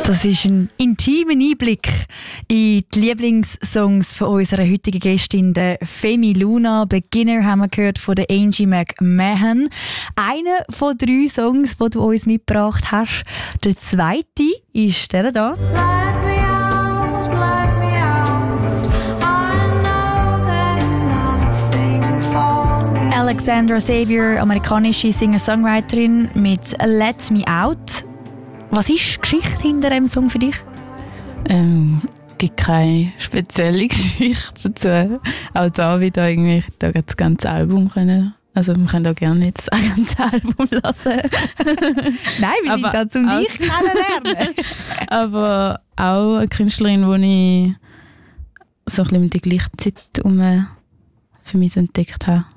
Das ist ein intimer Einblick in die Lieblingssongs von unserer heutigen Gästin, der Femi Luna. «Beginner» haben wir gehört von der Angie McMahon. Einer von 3 Songs, die du uns mitgebracht hast. Der zweite ist der da. Alexandra Xavier, amerikanische Singer-Songwriterin mit «Let Me Out». Was ist die Geschichte hinter diesem Song für dich? Gibt keine spezielle Geschichte dazu. Auch da wieder irgendwie das ganze Album können. Also wir können auch gerne jetzt ein ganzes Album hören. Nein, wir sind da zum dich kennenlernen. Aber auch eine Künstlerin, die ich so ein bisschen die gleiche Zeit für mich entdeckt habe.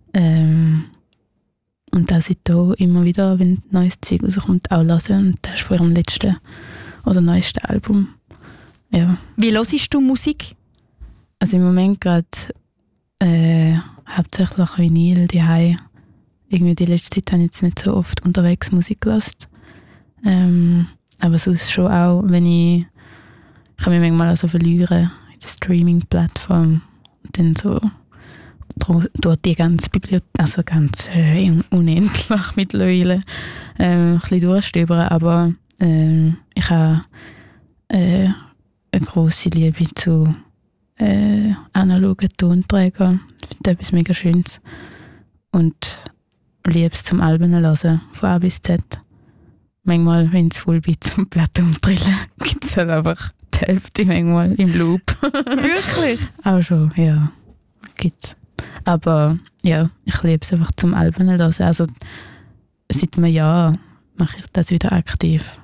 Und auch seitdem immer wieder, wenn neues Zeug rauskommt, auch hören. Und das ist von ihrem letzten oder neuesten Album. Ja. Wie hörst du Musik? Also im Moment gerade hauptsächlich Vinyl, die irgendwie die letzte Zeit habe ich jetzt nicht so oft unterwegs Musik gehört. Aber sonst schon auch, wenn ich kann mich manchmal auch so verlieren in der Streaming-Plattform und dann so durch die ganze Bibliothek, also ganz unendlich mittlerweile, ein bisschen durchstöbern, aber ich habe eine grosse Liebe zu analogen Tonträgern. Ich finde etwas mega Schönes und liebe es zum Alben hören, von A bis Z. Manchmal, wenn es voll bin zum Platten umdrillen, gibt es halt einfach die Hälfte manchmal im Loop. Wirklich? Auch schon, ja, gibt's. Aber ja, ich liebe es einfach zum Alben hören. Also seit einem Jahr mache ich das wieder aktiv.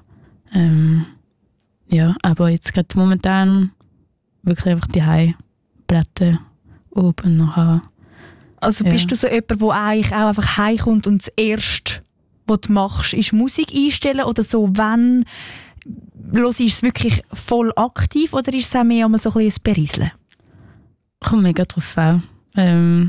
Ja, aber jetzt gerade momentan wirklich einfach die Platten oben noch haben. Also bist du so jemand, der eigentlich auch einfach heimkommt und das Erste, was du machst, ist Musik einstellen oder so, wenn hörst du es wirklich voll aktiv oder ist es auch mehr einmal so ein Berieseln? Kommt mega drauf an.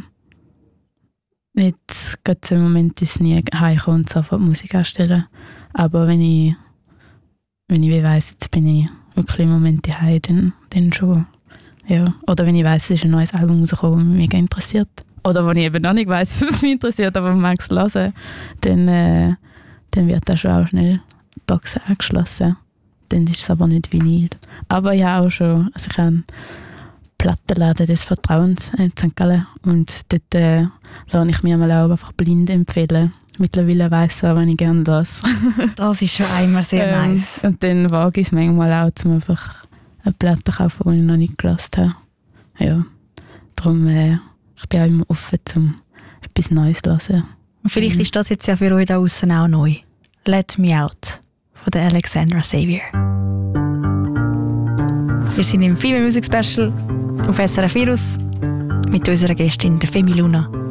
Jetzt gerade im Moment ist es nie heimkommen und sofort Musik anstellen. Aber wenn ich weiss, jetzt bin ich wirklich im Moment daheim, dann schon. Ja. Oder wenn ich weiss, es ist ein neues Album rausgekommen, das mich mega interessiert. Oder wenn ich eben noch nicht weiss, was mich interessiert, aber man mag es hören, dann wird da schon auch schnell die Box angeschlossen. Dann ist es aber nicht Vinyl. Aber ja, auch schon. Also ich habe Plattenladen des Vertrauens in St. Gallen und dort lasse ich mir mal auch einfach blind empfehlen. Mittlerweile weiss ich auch, wenn ich gerne das. Das ist schon einmal sehr nice. Und dann wage ich es manchmal auch, um einfach eine Platte zu kaufen, die ich noch nicht gehört habe. Ja, darum ich bin auch immer offen, um etwas Neues zu hören. Und vielleicht ist das jetzt ja für euch da draussen auch neu. «Let Me Out» von der Alexandra Xavier. Wir sind im Female Music Special auf SRF Virus mit unserer Gästin, der Femi Luna.